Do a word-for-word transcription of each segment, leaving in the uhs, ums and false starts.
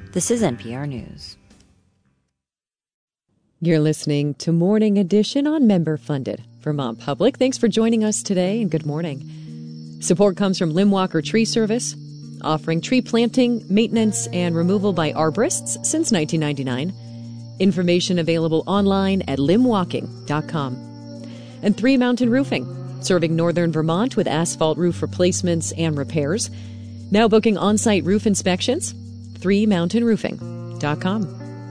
This is N P R News. You're listening to Morning Edition on member-funded Vermont Public. Thanks for joining us today, and good morning. Support comes from Lim Walker Tree Service, offering tree planting, maintenance, and removal by arborists since nineteen ninety-nine. Information available online at lim walking dot com. And Three Mountain Roofing, serving northern Vermont with asphalt roof replacements and repairs. Now booking on-site roof inspections. three mountain roofing dot com.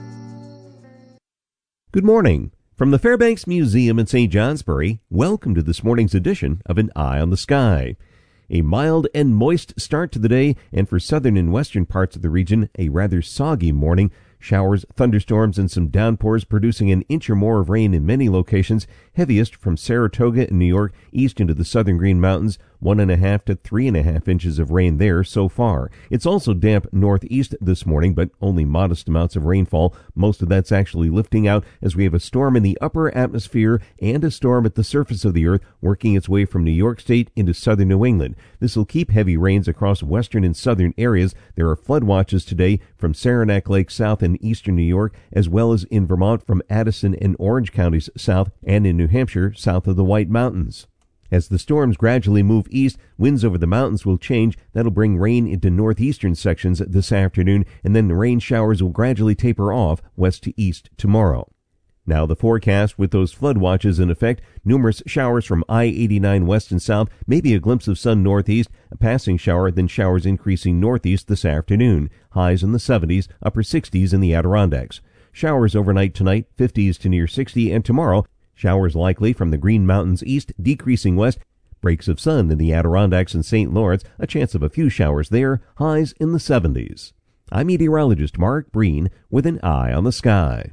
Good morning. From the Fairbanks Museum in Saint Johnsbury, welcome to this morning's edition of An Eye on the Sky. A mild and moist start to the day, and for southern and western parts of the region, a rather soggy morning. Showers, thunderstorms, and some downpours producing an inch or more of rain in many locations, heaviest from Saratoga in New York east into the southern Green Mountains, one and a half to three and a half inches of rain there so far. It's also damp northeast this morning, but only modest amounts of rainfall. Most of that's actually lifting out as we have a storm in the upper atmosphere and a storm at the surface of the earth working its way from New York State into southern New England. This will keep heavy rains across western and southern areas. There are flood watches today from Saranac Lake south in eastern New York, as well as in Vermont from Addison and Orange counties south, and in New Hampshire south of the White Mountains. As the storms gradually move east, winds over the mountains will change. That'll bring rain into northeastern sections this afternoon, and then the rain showers will gradually taper off west to east tomorrow. Now the forecast with those flood watches in effect, numerous showers from I eighty-nine west and south, maybe a glimpse of sun northeast, a passing shower, then showers increasing northeast this afternoon. Highs in the seventies, upper sixties in the Adirondacks. Showers overnight tonight, fifties to near sixty, and tomorrow, showers likely from the Green Mountains east, decreasing west. Breaks of sun in the Adirondacks and Saint Lawrence, a chance of a few showers there, highs in the seventies. I'm meteorologist Mark Breen with An Eye on the Sky.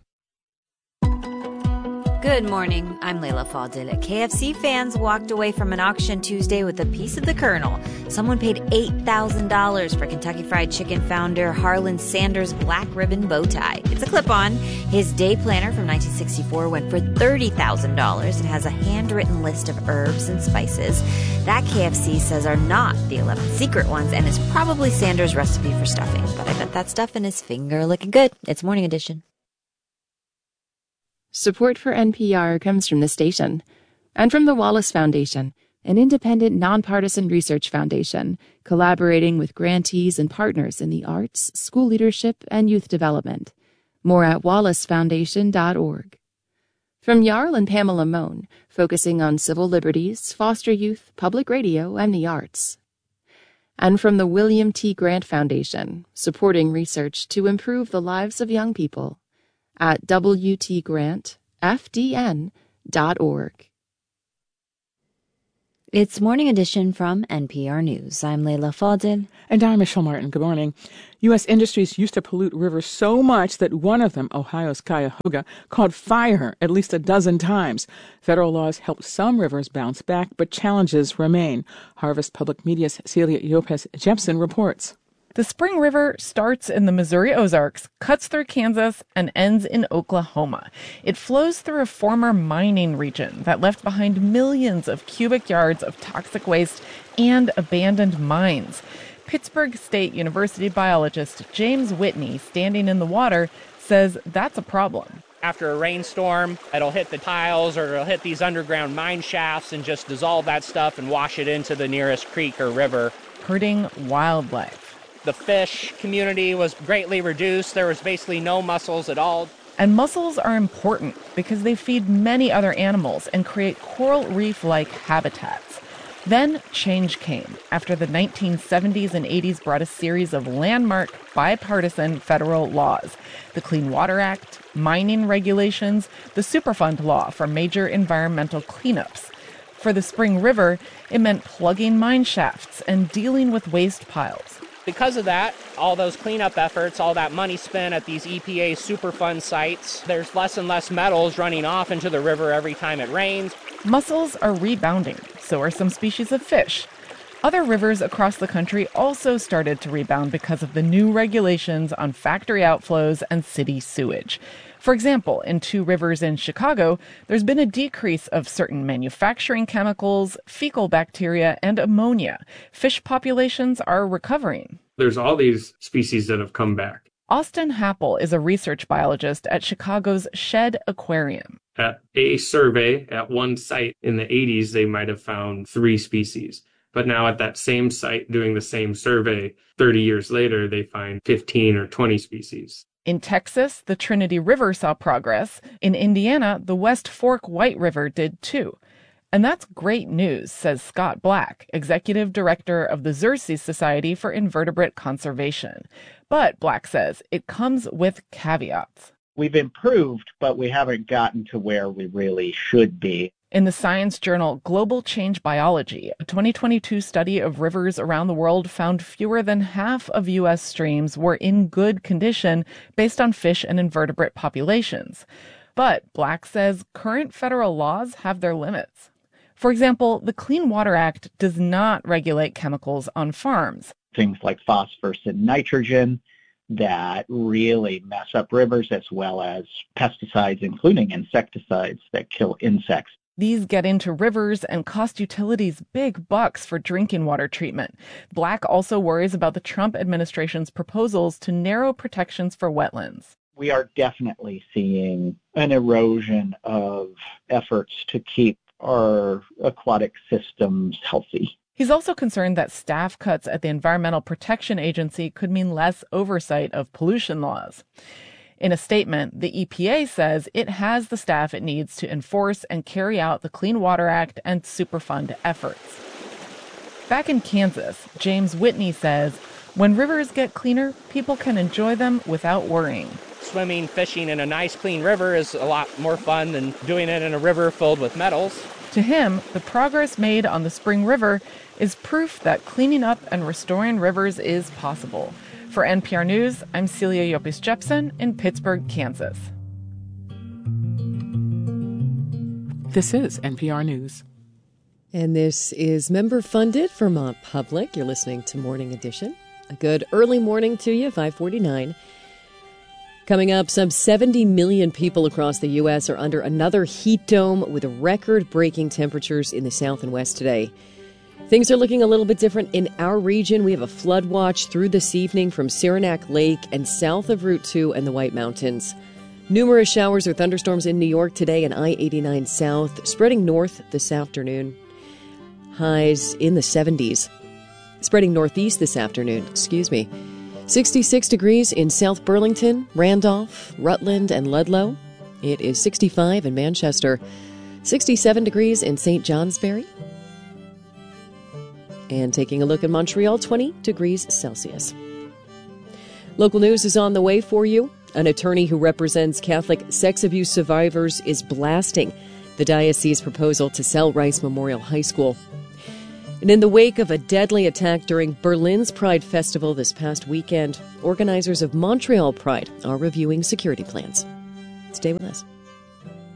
Good morning. I'm Layla Fadil. K F C fans walked away from an auction Tuesday with a piece of the Colonel. Someone paid eight thousand dollars for Kentucky Fried Chicken founder Harlan Sanders' black ribbon bow tie. It's a clip-on. His day planner from nineteen sixty-four went for thirty thousand dollars. It has a handwritten list of herbs and spices that K F C says are not the eleven secret ones and is probably Sanders' recipe for stuffing. But I bet that stuff in his finger looking good. It's Morning Edition. Support for N P R comes from the station and from the Wallace Foundation, an independent, nonpartisan research foundation collaborating with grantees and partners in the arts, school leadership, and youth development. More at wallace foundation dot org. From Jarl and Pamela Mohn, focusing on civil liberties, foster youth, public radio, and the arts. And from the William T. Grant Foundation, supporting research to improve the lives of young people. At w t grant f d n dot org. It's Morning Edition from N P R News. I'm Layla Fadil. And I'm Michelle Martin. Good morning. U S industries used to pollute rivers so much that one of them, Ohio's Cuyahoga, caught fire at least a dozen times. Federal laws helped some rivers bounce back, but challenges remain. Harvest Public Media's Celia Yopez-Jepson reports. The Spring River starts in the Missouri Ozarks, cuts through Kansas, and ends in Oklahoma. It flows through a former mining region that left behind millions of cubic yards of toxic waste and abandoned mines. Pittsburgh State University biologist James Whitney, standing in the water, says that's a problem. After a rainstorm, it'll hit the tiles or it'll hit these underground mine shafts and just dissolve that stuff and wash it into the nearest creek or river. Hurting wildlife. The fish community was greatly reduced. There was basically no mussels at all. And mussels are important because they feed many other animals and create coral reef-like habitats. Then change came after the nineteen seventies and eighties brought a series of landmark bipartisan federal laws. The Clean Water Act, mining regulations, the Superfund law for major environmental cleanups. For the Spring River, it meant plugging mine shafts and dealing with waste piles. Because of that, all those cleanup efforts, all that money spent at these E P A Superfund sites, there's less and less metals running off into the river every time it rains. Mussels are rebounding, so are some species of fish. Other rivers across the country also started to rebound because of the new regulations on factory outflows and city sewage. For example, in two rivers in Chicago, there's been a decrease of certain manufacturing chemicals, fecal bacteria, and ammonia. Fish populations are recovering. There's all these species that have come back. Austin Happel is a research biologist at Chicago's Shedd Aquarium. At a survey at one site in the eighties, they might have found three species. But now at that same site doing the same survey, thirty years later, they find fifteen or twenty species. In Texas, the Trinity River saw progress. In Indiana, the West Fork White River did too. And that's great news, says Scott Black, executive director of the Xerces Society for Invertebrate Conservation. But, Black says, it comes with caveats. We've improved, but we haven't gotten to where we really should be. In the science journal Global Change Biology, a twenty twenty-two study of rivers around the world found fewer than half of U S streams were in good condition based on fish and invertebrate populations. But, Black says, current federal laws have their limits. For example, the Clean Water Act does not regulate chemicals on farms. Things like phosphorus and nitrogen that really mess up rivers, as well as pesticides, including insecticides that kill insects. These get into rivers and cost utilities big bucks for drinking water treatment. Black also worries about the Trump administration's proposals to narrow protections for wetlands. We are definitely seeing an erosion of efforts to keep our aquatic systems healthy. He's also concerned that staff cuts at the Environmental Protection Agency could mean less oversight of pollution laws. In a statement, the E P A says it has the staff it needs to enforce and carry out the Clean Water Act and Superfund efforts. Back in Kansas, James Whitney says, when rivers get cleaner, people can enjoy them without worrying. Swimming, fishing in a nice, clean river is a lot more fun than doing it in a river filled with metals. To him, the progress made on the Spring River is proof that cleaning up and restoring rivers is possible. For N P R News, I'm Celia Yopis Jepsen in Pittsburgh, Kansas. This is N P R News. And this is member-funded Vermont Public. You're listening to Morning Edition. A good early morning to you, five forty-nine. Coming up, some seventy million people across the U S are under another heat dome with record-breaking temperatures in the south and west today. Things are looking a little bit different in our region. We have a flood watch through this evening from Saranac Lake and south of Route two and the White Mountains. Numerous showers or thunderstorms in New York today and I eighty-nine south, spreading north this afternoon. Highs in the seventies. Spreading northeast this afternoon, excuse me. sixty-six degrees in South Burlington, Randolph, Rutland, and Ludlow. It is sixty-five in Manchester. sixty-seven degrees in Saint Johnsbury. And taking a look at Montreal, twenty degrees Celsius. Local news is on the way for you. An attorney who represents Catholic sex abuse survivors is blasting the diocese's proposal to sell Rice Memorial High School. And in the wake of a deadly attack during Berlin's Pride Festival this past weekend, organizers of Montreal Pride are reviewing security plans. Stay with us.